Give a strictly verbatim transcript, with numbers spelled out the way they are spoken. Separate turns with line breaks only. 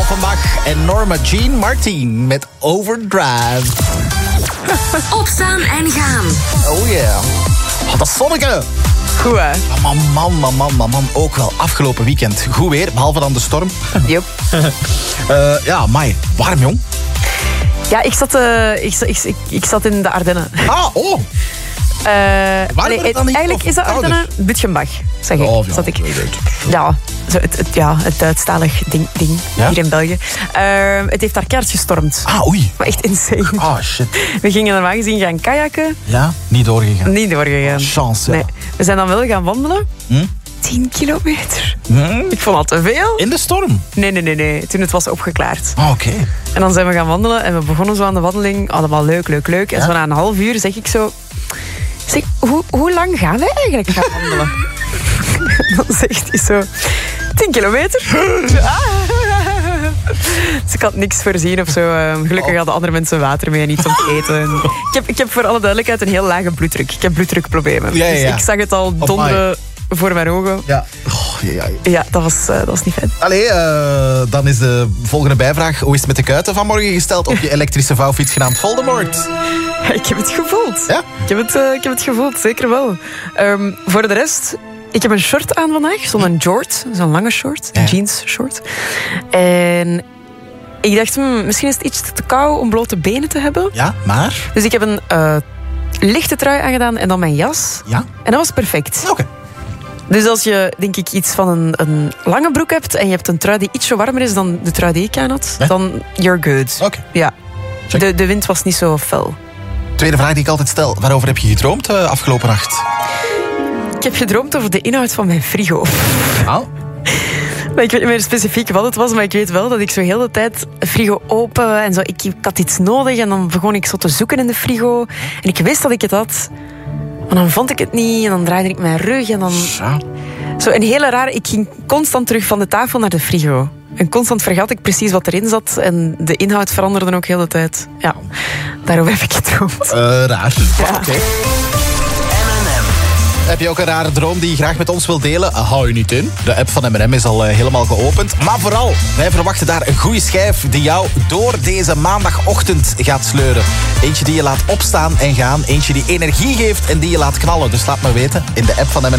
vandaag. En Norma Jean Martin met Overdrive.
Opstaan en gaan.
Oh yeah. Oh, dat zonneke.
Goed, hè?
Man, man, man, man, man, man. Ook wel afgelopen weekend. Goed weer, behalve dan de storm.
Yep.
uh, ja, mai. Warm, jong.
Ja, ik zat, uh, ik, ik, ik, ik zat in de Ardennen.
Ah, oh.
Uh, allee, het, eigenlijk is dat Ardennen, Bütgenbach, zeg ik.
Oh, ja,
zat ik.
weet.
Ja, zo het, het, ja, het Duitsstalig ding, ding
Ja?
hier in België. Uh, het heeft daar keihard gestormd.
Ah, oei.
Maar echt insane.
Ah, shit.
We gingen normaal gezien gaan kajakken.
Ja, niet doorgegaan.
Niet doorgegaan.
Ah, chance, ja.
Nee. We zijn dan wel gaan wandelen.
Hm?
tien kilometer.
Hm?
Ik vond dat te veel.
In de storm?
Nee, nee, nee, nee. Toen het was opgeklaard.
Ah, oké. Okay.
En dan zijn we gaan wandelen en we begonnen zo aan de wandeling. Allemaal leuk, leuk, leuk. En
Ja?
zo na een half uur zeg ik zo... Zeg, hoe, hoe lang gaan wij eigenlijk gaan wandelen? Dan zegt hij zo... tien kilometer. Dus ik had niks voorzien of zo. Gelukkig hadden andere mensen water mee en iets om te eten. Ik heb, ik heb voor alle duidelijkheid een heel lage bloeddruk. Ik heb bloeddrukproblemen.
Ja, ja, ja.
Dus ik zag het al donderen voor mijn ogen.
Ja. Oh, ja, ja.
Ja, dat was, uh, dat was niet fijn.
Allee, uh, dan is de volgende bijvraag. Hoe is het met de kuiten vanmorgen gesteld op je elektrische vouwfiets genaamd Voldemort?
Ik heb het gevoeld.
Ja?
Ik heb het, uh, ik heb het gevoeld, zeker wel. Um, voor de rest, ik heb een short aan vandaag. Zo'n jort, zo'n lange short. Een
ja.
jeans short. En ik dacht, hmm, misschien is het iets te koud om blote benen te hebben.
Ja, maar?
Dus ik heb een uh, lichte trui aangedaan en dan mijn jas.
Ja.
En dat was perfect.
Oké. Okay.
Dus als je, denk ik, iets van een, een lange broek hebt en je hebt een trui die ietsje warmer is dan de trui die ik aan had,
ja?
dan you're good.
Oké. Okay.
Ja. De, de wind was niet zo fel.
Tweede vraag die ik altijd stel. Waarover heb je gedroomd uh, afgelopen nacht?
Ik heb gedroomd over de inhoud van mijn frigo.
Oh.
Maar ik weet niet meer specifiek wat het was, maar ik weet wel dat ik zo heel de tijd de frigo open en zo. Ik, ik had iets nodig en dan begon ik zo te zoeken in de frigo. En ik wist dat ik het had, maar dan vond ik het niet en dan draaide ik mijn rug en dan...
Ja.
Zo een hele rare... Ik ging constant terug van de tafel naar de frigo. En constant vergat ik precies wat erin zat en de inhoud veranderde ook heel de tijd. Ja, daarover heb ik gedroomd.
Uh, raar.
Ja.
Oké. Okay. Heb je ook een rare droom die je graag met ons wilt delen? Uh, hou je niet in. De app van M en M is al uh, helemaal geopend. Maar vooral, wij verwachten daar een goede schijf die jou door deze maandagochtend gaat sleuren. Eentje die je laat opstaan en gaan. Eentje die energie geeft en die je laat knallen. Dus laat me weten in de app van M en M.